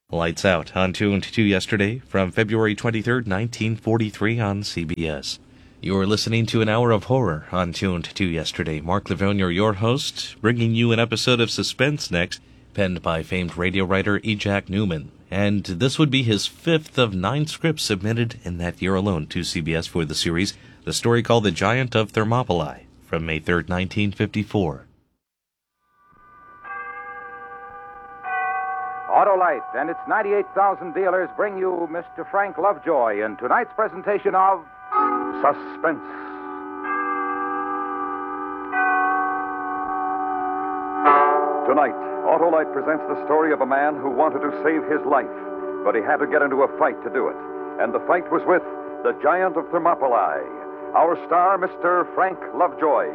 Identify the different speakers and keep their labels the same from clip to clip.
Speaker 1: Lights Out on Tuned to Yesterday from February 23rd, 1943 on CBS. You're listening to an hour of horror on Tuned to Yesterday. Mark Livonia, your host, bringing you an episode of Suspense next, penned by famed radio writer E. Jack Newman. And this would be his fifth of 9 scripts submitted in that year alone to CBS for the series, the story called The Giant of Thermopylae, from May 3rd, 1954.
Speaker 2: Autolite and its 98,000 dealers bring you Mr. Frank Lovejoy in tonight's presentation of Suspense.
Speaker 3: Tonight, Autolite presents the story of a man who wanted to save his life, but he had to get into a fight to do it. And the fight was with the Giant of Thermopylae. Our star, Mr. Frank Lovejoy.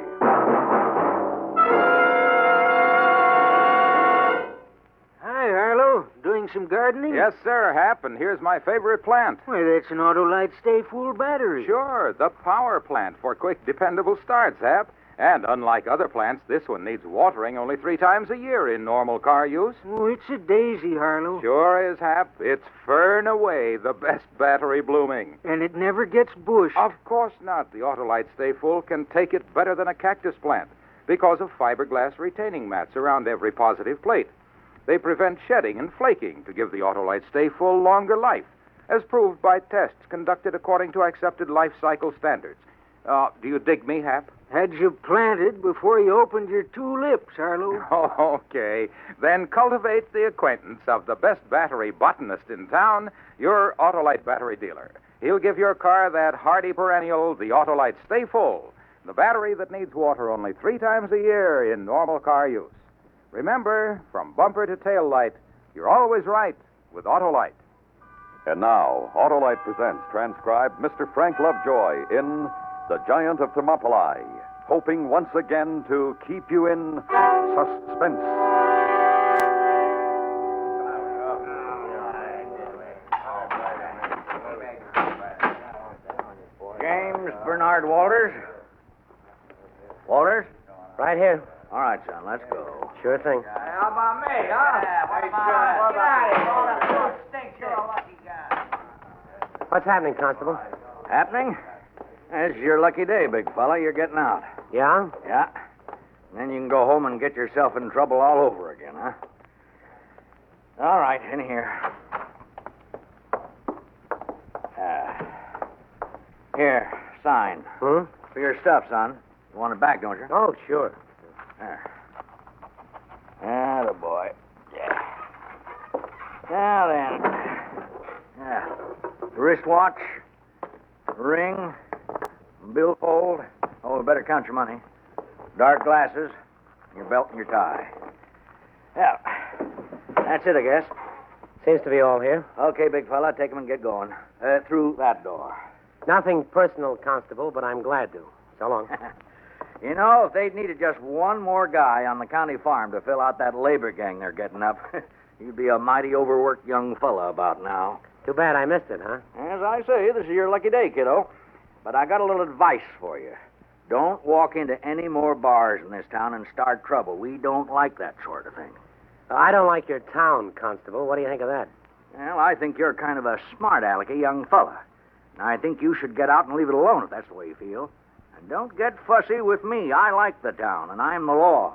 Speaker 4: Doing some gardening?
Speaker 2: Yes, sir, Hap, and here's my favorite plant.
Speaker 4: Why, that's an Autolite Stay Full battery.
Speaker 2: Sure, the power plant for quick, dependable starts, Hap. And unlike other plants, this one needs watering only 3 times a year in normal car use.
Speaker 4: Oh, it's a daisy, Harlow.
Speaker 2: Sure is, Hap. It's far and away the best battery blooming.
Speaker 4: And it never gets bushed.
Speaker 2: Of course not. The Autolite Stay Full can take it better than a cactus plant because of fiberglass retaining mats around every positive plate. They prevent shedding and flaking to give the Autolite Stay Full longer life, as proved by tests conducted according to accepted life cycle standards. Do you dig me, Hap?
Speaker 4: Had you planted before you opened your 2 lips, Harlow.
Speaker 2: Oh, okay. Then cultivate the acquaintance of the best battery botanist in town, your Autolite battery dealer. He'll give your car that hardy perennial, the Autolite Stay Full, the battery that needs water only 3 times a year in normal car use. Remember, from bumper to tail light, you're always right with Autolite.
Speaker 3: And now, Autolite presents transcribed Mr. Frank Lovejoy in The Giant of Thermopylae, hoping once again to keep you in suspense.
Speaker 5: James Bernard Walters? Walters?
Speaker 6: Right here.
Speaker 5: All right, son, let's go.
Speaker 6: Sure thing.
Speaker 5: How about me, huh?
Speaker 6: What's happening, Constable?
Speaker 5: Happening? It's your lucky day, big fella. You're getting out.
Speaker 6: Yeah?
Speaker 5: Yeah. Then you can go home and get yourself in trouble all over again, huh? All right, in here. Here, sign.
Speaker 6: Hmm?
Speaker 5: For your stuff, son. You want it back, don't you?
Speaker 6: Oh, sure.
Speaker 5: There. Attaboy. Yeah. Now then. Yeah. Wristwatch, ring, billfold. Oh, better count your money. Dark glasses, your belt and your tie. Yeah. That's it, I guess.
Speaker 6: Seems to be all here.
Speaker 5: Okay, big fella, take 'em and get going. Through that door.
Speaker 6: Nothing personal, Constable, but I'm glad to. So long.
Speaker 5: You know, if they'd needed just one more guy on the county farm to fill out that labor gang they're getting up, you'd be a mighty overworked young fella about now.
Speaker 6: Too bad I missed it, huh?
Speaker 5: As I say, this is your lucky day, kiddo. But I got a little advice for you. Don't walk into any more bars in this town and start trouble. We don't like that sort of thing.
Speaker 6: I don't like your town, Constable. What do you think of that?
Speaker 5: Well, I think you're kind of a smart alecky young fella. And I think you should get out and leave it alone if that's the way you feel. And don't get fussy with me. I like the town, and I'm the law.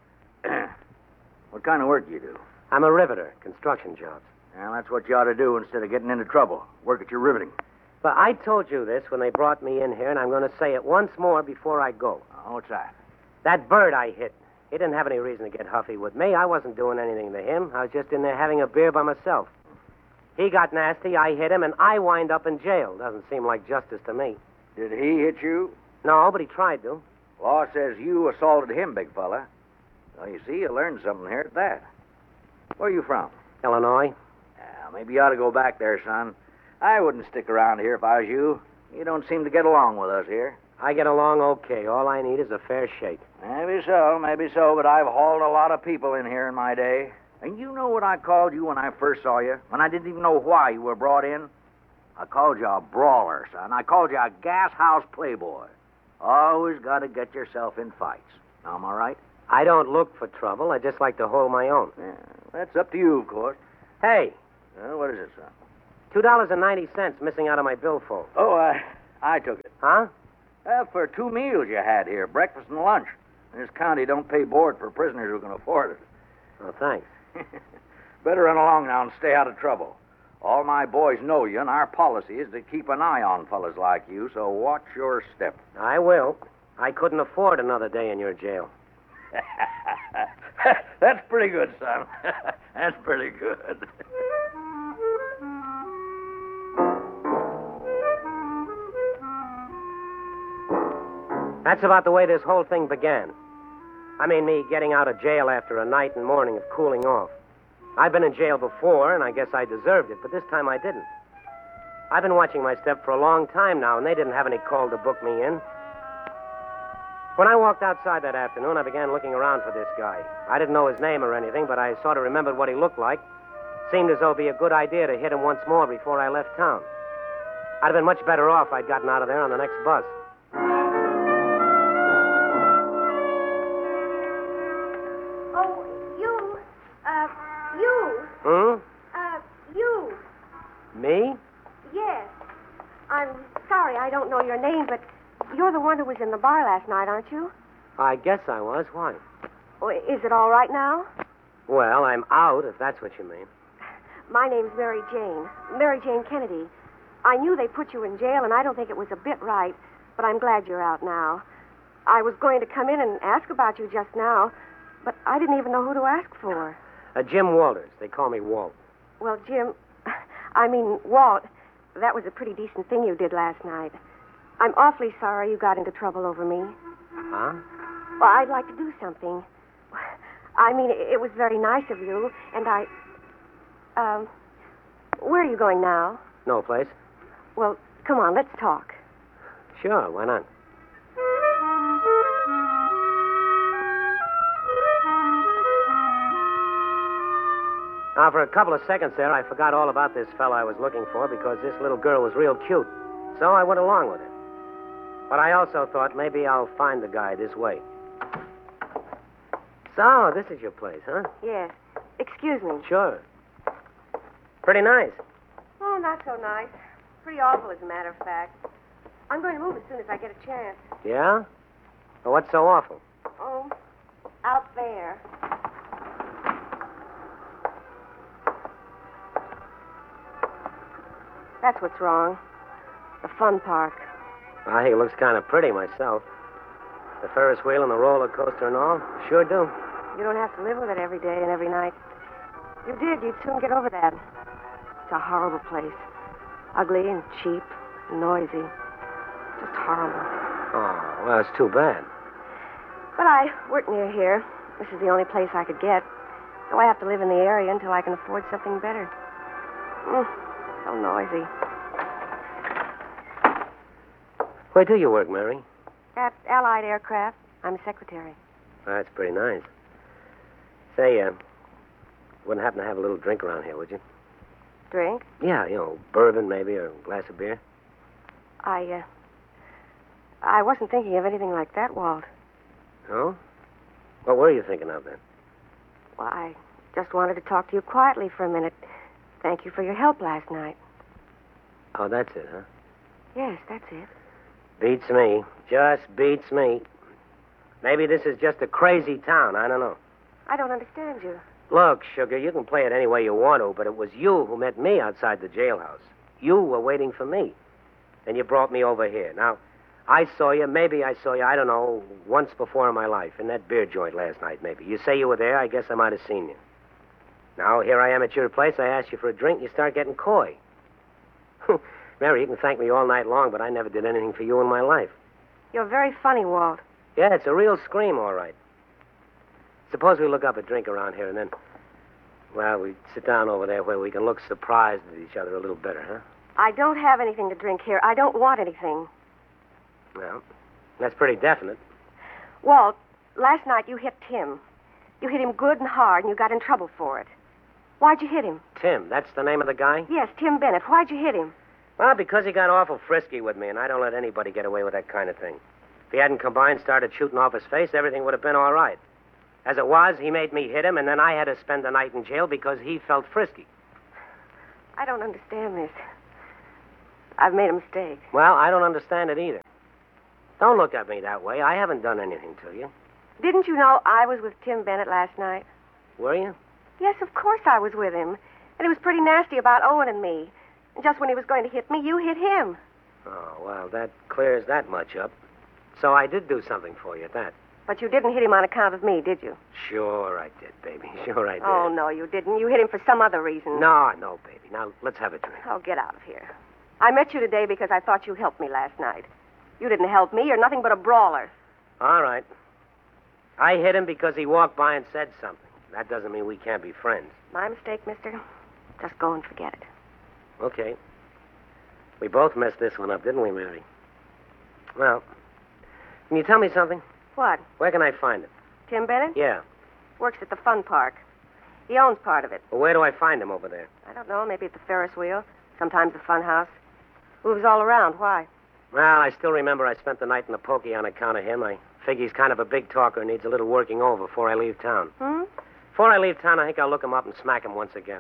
Speaker 5: What kind of work do you do?
Speaker 6: I'm a riveter, construction jobs.
Speaker 5: Well, that's what you ought to do instead of getting into trouble. Work at your riveting.
Speaker 6: But I told you this when they brought me in here, and I'm going to say it once more before I go.
Speaker 5: Oh, what's that?
Speaker 6: That bird I hit, he didn't have any reason to get huffy with me. I wasn't doing anything to him. I was just in there having a beer by myself. He got nasty, I hit him, and I wind up in jail. Doesn't seem like justice to me.
Speaker 5: Did he hit you?
Speaker 6: No, but he tried to.
Speaker 5: Law says you assaulted him, big fella. Well, you see, you learned something here at that. Where are you from?
Speaker 6: Illinois.
Speaker 5: Maybe you ought to go back there, son. I wouldn't stick around here if I was you. You don't seem to get along with us here.
Speaker 6: I get along okay. All I need is a fair shake.
Speaker 5: Maybe so, but I've hauled a lot of people in here in my day. And you know what I called you when I first saw you? When I didn't even know why you were brought in? I called you a brawler, son. I called you a gas house playboy. Always got to get yourself in fights. Now, am I right?
Speaker 6: I don't look for trouble. I just like to hold my own.
Speaker 5: Yeah, that's up to you, of course.
Speaker 6: Hey,
Speaker 5: What is it, son?
Speaker 6: $2.90 missing out of my billfold.
Speaker 5: Oh, I took it.
Speaker 6: Huh?
Speaker 5: For 2 meals you had here, breakfast and lunch. This county don't pay board for prisoners who can afford it.
Speaker 6: Oh, thanks.
Speaker 5: Better run along now and stay out of trouble. All my boys know you, and our policy is to keep an eye on fellas like you, so watch your step.
Speaker 6: I will. I couldn't afford another day in your jail.
Speaker 5: That's pretty good, son. That's pretty good.
Speaker 6: That's about the way this whole thing began. I mean, me getting out of jail after a night and morning of cooling off. I've been in jail before, and I guess I deserved it, but this time I didn't. I've been watching my step for a long time now, and they didn't have any call to book me in. When I walked outside that afternoon, I began looking around for this guy. I didn't know his name or anything, but I sort of remembered what he looked like. Seemed as though it'd be a good idea to hit him once more before I left town. I'd have been much better off if I'd gotten out of there on the next bus.
Speaker 7: Oh, you.
Speaker 6: Hmm?
Speaker 7: You.
Speaker 6: Me?
Speaker 7: Yes. I'm sorry I don't know your name, but you're the one who was in the bar last night, aren't you?
Speaker 6: I guess I was. Why?
Speaker 7: Oh, is it all right now?
Speaker 6: Well, I'm out, if that's what you mean.
Speaker 7: My name's Mary Jane. Mary Jane Kennedy. I knew they put you in jail, and I don't think it was a bit right, but I'm glad you're out now. I was going to come in and ask about you just now, but I didn't even know who to ask for.
Speaker 6: Jim Walters. They call me Walt.
Speaker 7: Well, Jim, Walt, that was a pretty decent thing you did last night. I'm awfully sorry you got into trouble over me.
Speaker 6: Huh?
Speaker 7: Well, I'd like to do something. I mean, it was very nice of you, and where are you going now?
Speaker 6: No place.
Speaker 7: Well, come on, let's talk.
Speaker 6: Sure, why not? Now, for a couple of seconds there, I forgot all about this fella I was looking for because this little girl was real cute. So I went along with it. But I also thought maybe I'll find the guy this way. So, this is your place, huh?
Speaker 7: Yes. Excuse me.
Speaker 6: Sure. Pretty nice.
Speaker 7: Oh, not so nice. Pretty awful, as a matter of fact. I'm going to move as soon as I get a chance.
Speaker 6: Yeah? Well, what's so awful?
Speaker 7: Oh, out there. That's what's wrong. The fun park.
Speaker 6: I think it looks kind of pretty myself. The Ferris wheel and the roller coaster and all. Sure do.
Speaker 7: You don't have to live with it every day and every night. If you did, you'd soon get over that. It's a horrible place. Ugly and cheap and noisy. Just horrible.
Speaker 6: Oh, well, it's too bad.
Speaker 7: But I work near here. This is the only place I could get. So I have to live in the area until I can afford something better. So noisy.
Speaker 6: Where do you work, Mary?
Speaker 7: At Allied Aircraft. I'm a secretary.
Speaker 6: That's pretty nice. Say, wouldn't happen to have a little drink around here, would you?
Speaker 7: Drink?
Speaker 6: Yeah, bourbon maybe, or a glass of beer.
Speaker 7: I wasn't thinking of anything like that, Walt.
Speaker 6: Oh? What were you thinking of, then?
Speaker 7: Well, I just wanted to talk to you quietly for a minute. Thank you for your help last night.
Speaker 6: Oh, that's it, huh?
Speaker 7: Yes, that's it.
Speaker 6: Beats me. Just beats me. Maybe this is just a crazy town. I don't know.
Speaker 7: I don't understand you.
Speaker 6: Look, Sugar, you can play it any way you want to, but it was you who met me outside the jailhouse. You were waiting for me. And you brought me over here. Now, I saw you, maybe I saw you, I don't know, once before in my life, in that beer joint last night, maybe. You say you were there, I guess I might have seen you. Now, here I am at your place, I ask you for a drink, you start getting coy. Mary, you can thank me all night long, but I never did anything for you in my life.
Speaker 7: You're very funny, Walt.
Speaker 6: Yeah, it's a real scream, all right. Suppose we look up a drink around here and then, well, we sit down over there where we can look surprised at each other a little better, huh?
Speaker 7: I don't have anything to drink here. I don't want anything.
Speaker 6: Well, that's pretty definite.
Speaker 7: Walt, last night you hit Tim. You hit him good and hard, and you got in trouble for it. Why'd you hit him?
Speaker 6: Tim, that's the name of the guy?
Speaker 7: Yes, Tim Bennett. Why'd you hit him?
Speaker 6: Well, because he got awful frisky with me, and I don't let anybody get away with that kind of thing. If he hadn't come by and started shooting off his face, everything would have been all right. As it was, he made me hit him, and then I had to spend the night in jail because he felt frisky.
Speaker 7: I don't understand this. I've made a mistake.
Speaker 6: Well, I don't understand it either. Don't look at me that way. I haven't done anything to you.
Speaker 7: Didn't you know I was with Tim Bennett last night?
Speaker 6: Were you?
Speaker 7: Yes, of course I was with him. And he was pretty nasty about Owen and me. And just when he was going to hit me, you hit him.
Speaker 6: Oh, well, that clears that much up. So I did do something for you at that.
Speaker 7: But you didn't hit him on account of me, did you?
Speaker 6: Sure I did, baby. Sure I did.
Speaker 7: Oh, no, you didn't. You hit him for some other reason.
Speaker 6: No, baby. Now, let's have a drink.
Speaker 7: Oh, get out of here. I met you today because I thought you helped me last night. You didn't help me. You're nothing but a brawler.
Speaker 6: All right. I hit him because he walked by and said something. That doesn't mean we can't be friends.
Speaker 7: My mistake, mister. Just go and forget it.
Speaker 6: Okay. We both messed this one up, didn't we, Mary? Well, can you tell me something?
Speaker 7: What?
Speaker 6: Where can I find him?
Speaker 7: Tim Bennett?
Speaker 6: Yeah.
Speaker 7: Works at the fun park. He owns part of it.
Speaker 6: Well, where do I find him over there?
Speaker 7: I don't know. Maybe at the Ferris wheel. Sometimes the fun house. Moves all around. Why?
Speaker 6: Well, I still remember I spent the night in the pokey on account of him. I figure he's kind of a big talker and needs a little working over before I leave town. Before I leave town, I think I'll look him up and smack him once again.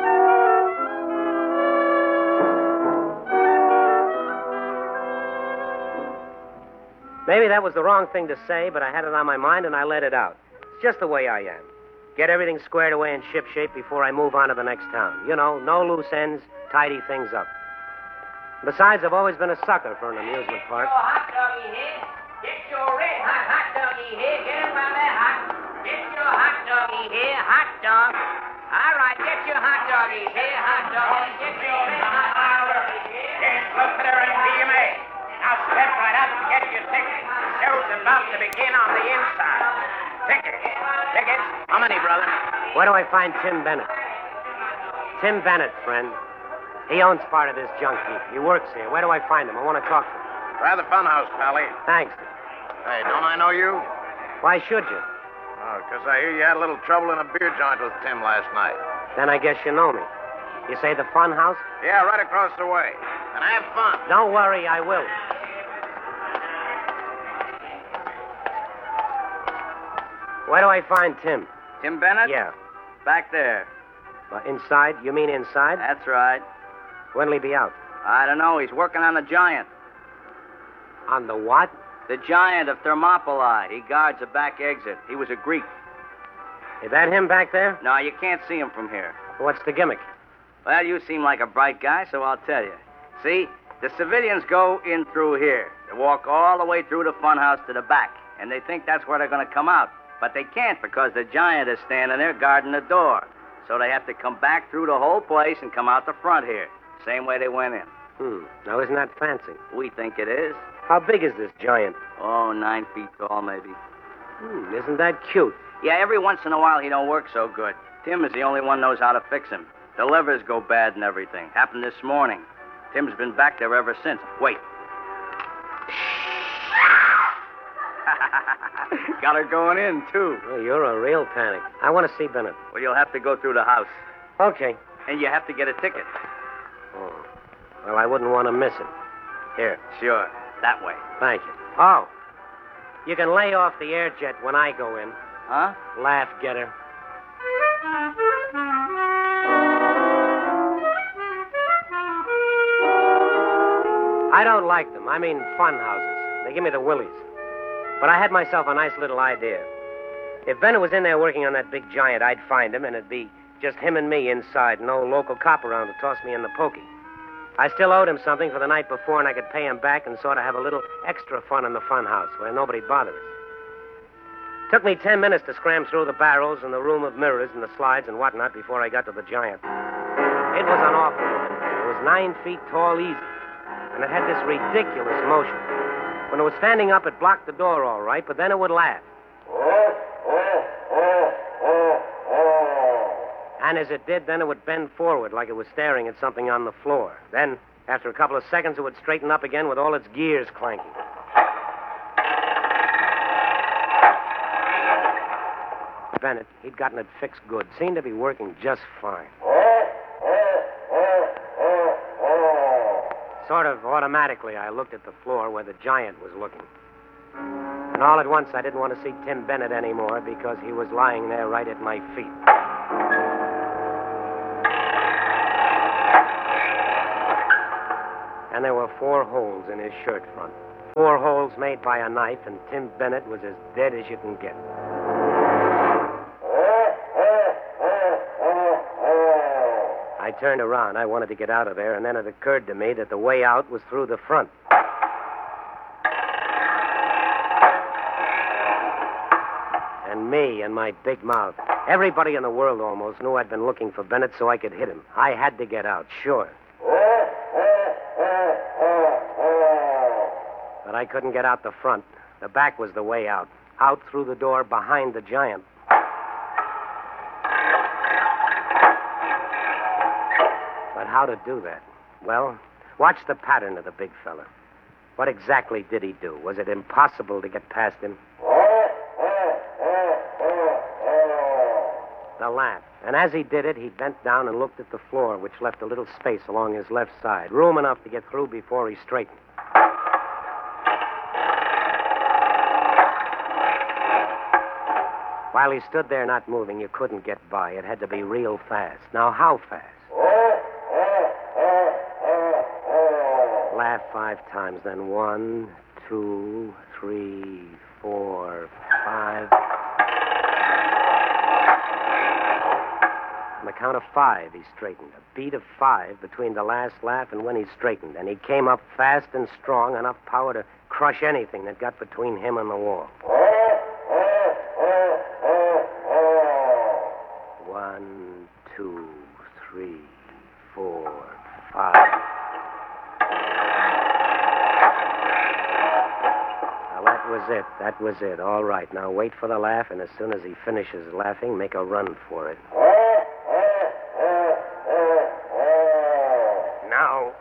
Speaker 6: Maybe that was the wrong thing to say, but I had it on my mind and I let it out. It's just the way I am. Get everything squared away and shipshape before I move on to the next town. You know, no loose ends, tidy things up. Besides, I've always been a sucker for an amusement park.
Speaker 8: Get your hot doggy here. Get your red hot doggy here. Get him by there hot. Get your hot doggy here. Hot dog. All right, get your hot doggy here. Hot dog. Get your red hot doggy here. Yes, look at her and BMA. Now step right up and get your ticket. Show's about to begin on the inside. Tickets. Tickets. How many, brother?
Speaker 6: Where do I find Tim Bennett? Tim Bennett, friend. He owns part of this junk heap. He works here. Where do I find him? I want to talk to him.
Speaker 8: Try the funhouse, Pally.
Speaker 6: Thanks.
Speaker 8: Hey, don't I know you?
Speaker 6: Why should you?
Speaker 8: Oh, because I hear you had a little trouble in a beer joint with Tim last night.
Speaker 6: Then I guess you know me. You say the fun house?
Speaker 8: Yeah, right across the way. And have fun.
Speaker 6: Don't worry, I will. Where do I find Tim?
Speaker 5: Tim Bennett?
Speaker 6: Yeah.
Speaker 5: Back there.
Speaker 6: Inside? You mean inside?
Speaker 5: That's right.
Speaker 6: When'll he be out?
Speaker 5: I don't know. He's working on the Giant.
Speaker 6: On the what?
Speaker 5: The Giant of Thermopylae. He guards the back exit. He was a Greek.
Speaker 6: Is that him back there?
Speaker 5: No, you can't see him from here.
Speaker 6: What's the gimmick?
Speaker 5: Well, you seem like a bright guy, so I'll tell you. See, the civilians go in through here. They walk all the way through the funhouse to the back, and they think that's where they're going to come out. But they can't because the Giant is standing there guarding the door. So they have to come back through the whole place and come out the front here. Same way they went in.
Speaker 6: Now, isn't that fancy?
Speaker 5: We think it is.
Speaker 6: How big is this Giant?
Speaker 5: Oh, 9 feet tall, maybe.
Speaker 6: Isn't that cute?
Speaker 5: Yeah, every once in a while he don't work so good. Tim is the only one knows how to fix him. The levers go bad and everything. Happened this morning. Tim's been back there ever since. Wait. Got her going in, too.
Speaker 6: Oh, you're a real panic. I want to see Bennett.
Speaker 5: Well, you'll have to go through the house.
Speaker 6: Okay.
Speaker 5: And you have to get a ticket.
Speaker 6: Oh. Well, I wouldn't want to miss it. Here.
Speaker 5: Sure. That way.
Speaker 6: Thank you. Oh. You can lay off the air jet when I go in.
Speaker 5: Huh?
Speaker 6: Laugh getter. I don't like them. I mean fun houses. They give me the willies. But I had myself a nice little idea. If Bennett was in there working on that big Giant, I'd find him, and it'd be just him and me inside, no local cop around to toss me in the pokey. I still owed him something for the night before, and I could pay him back and sort of have a little extra fun in the fun house where nobody bothered us. Took me 10 minutes to scram through the barrels and the room of mirrors and the slides and whatnot before I got to the Giant. It was an awful looking thing. It was 9 feet tall easy, and it had this ridiculous motion. When it was standing up, it blocked the door all right, but then it would laugh. And as it did, then it would bend forward like it was staring at something on the floor. Then, after a couple of seconds, it would straighten up again with all its gears clanking. Bennett, he'd gotten it fixed good. Seemed to be working just fine. Sort of automatically, I looked at the floor where the Giant was looking. And all at once, I didn't want to see Tim Bennett anymore because he was lying there right at my feet. And there were 4 holes in his shirt front. 4 holes made by a knife, and Tim Bennett was as dead as you can get. I turned around. I wanted to get out of there, and then it occurred to me that the way out was through the front. And me and my big mouth. Everybody in the world almost knew I'd been looking for Bennett so I could hit him. I had to get out, sure. But I couldn't get out the front. The back was the way out. Out through the door behind the giant. But how to do that? Well, watch the pattern of the big fella. What exactly did he do? Was it impossible to get past him? The laugh. And as he did it, he bent down and looked at the floor, which left a little space along his left side, room enough to get through before he straightened. While he stood there not moving, you couldn't get by. It had to be real fast. Now, how fast? Laugh 5 times, then 1, 2, 3, 4, 5. On the count of 5, he straightened. A beat of 5 between the last laugh and when he straightened. And he came up fast and strong, enough power to crush anything that got between him and the wall. 1, 2, 3, 4, 5. Well, that was it. That was it. All right. Now wait for the laugh, and as soon as he finishes laughing, make a run for it. Now.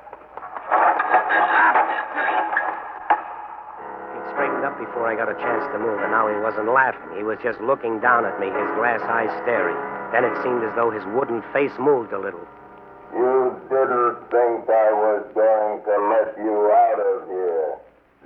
Speaker 6: He'd straightened up before I got a chance to move, and now he wasn't laughing. He was just looking down at me, his glass eyes staring. Then it seemed as though his wooden face moved a little.
Speaker 9: You didn't think I